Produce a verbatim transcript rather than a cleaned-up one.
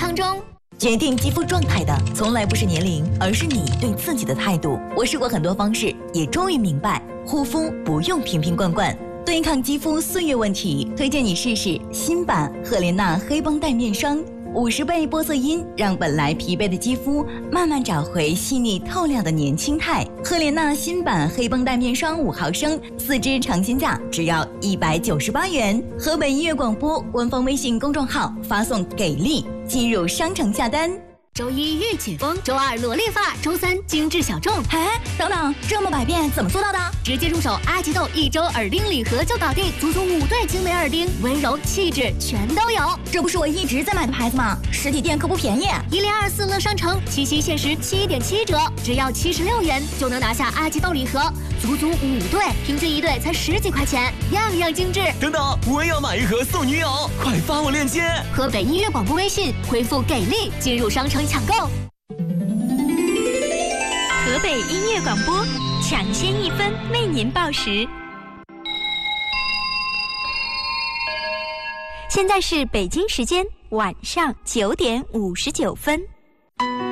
康中。 决定肌肤状态的从来不是年龄，而是你对自己的态度。我试过很多方式，也终于明白，护肤不用瓶瓶罐罐。对抗肌肤岁月问题，推荐你试试新版赫莲娜黑绷带面霜，五十倍玻色因让本来疲惫的肌肤慢慢找回细腻透亮的年轻态。赫莲娜新版黑绷带面霜五毫升，四支尝鲜价只要一百九十八元。河北音乐广播官方微信公众号发送给力进入商城下单。 周一御姐风，周二萝莉发，周三精致小众。 哎，等等，这么百变怎么做到的？ 直接入手阿吉豆一周耳钉礼盒就搞定，足足五对精美耳钉，温柔气质全都有。 这不是我一直在买的牌子吗？实体店可不便宜。 一零二四乐商城七夕限时七点七折，只要七十六元就能拿下阿吉豆礼盒，足足五对，平均一对才十几块钱，样样精致。 等等，我也要买一盒送女友，快发我链接。 河北音乐广播微信回复给力进入商城抢购。 河北音乐广播，抢先一分为您报时。现在是北京时间晚上九点五十九分。